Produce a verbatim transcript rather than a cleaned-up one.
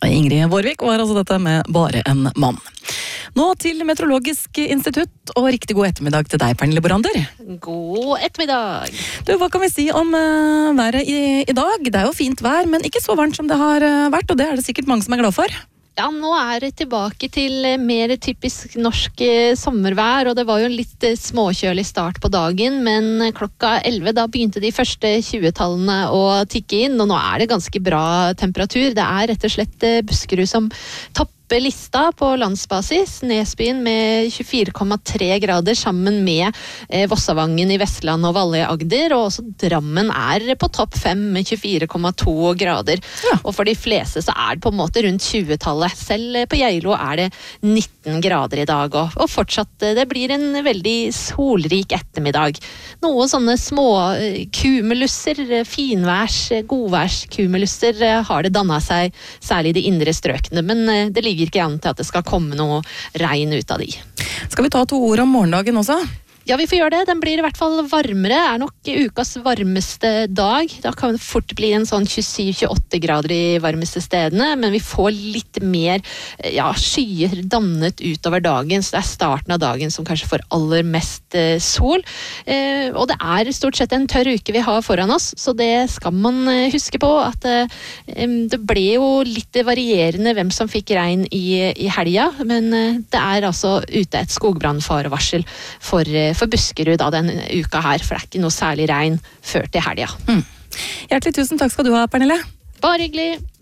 Ingrid Vårvik var altså dette med bare en mann. Nå til Meteorologisk institutt, og riktig god ettermiddag til deg, Pernille Borander. God ettermiddag. Du, hva kan vi si om uh, været i, i dag? Det er jo fint vær, men ikke så varmt som det har uh, vært, og det er det sikkert mange som er glad for. Ja, nå er det tilbake til mer typisk norsk sommervær, og det var jo en litt småkjølig start på dagen, men klokka elleve da begynte de første tjuetallene å tikke inn, og nå er det ganske bra temperatur. Det er rett og slett Buskerud som topper lista på landsbasis. Nesbyen med tjuefire komma tre grader sammen med eh, Vossavangen i Vestland og Valle i Agder, og også Drammen er på topp fem med tjuefire komma to grader. Ja. Og for de fleste så er det på en måte rundt tjue-tallet. Selv på Geilo er det nitten grader i dag, og, og fortsatt det blir en veldig solrik ettermiddag. Noen sånne små eh, kumulusser, finværs, godværs-kumulusser eh, har det dannet seg, særlig i de indre strøkene, men eh, det ligger ikke an til at det skal komme noe regn ut av de. Skal vi ta to ord om morgendagen også? Ja, vi får gjøre det. Den blir i hvert fall varmere. Det er nok ukas varmeste dag. Da kan det fort bli en sånn tjuesyv til tjueåtte grader i varmeste stedene, men vi får litt mer ja, skyer dannet utover dagen, så det er starten av dagen som kanskje får aller mest eh, sol. Eh, og det er stort sett en tørr uke vi har foran oss, så det skal man eh, huske på at eh, det ble jo litt varierende hvem som fikk regn i, i helga, men eh, det er altså ute et skogbrannfarevarsel for eh, for Buskerud da den uka her, for det er ikke noe særlig regn før til helga. Mm. Hjertelig tusen takk skal du ha, Pernille. Bare hyggelig.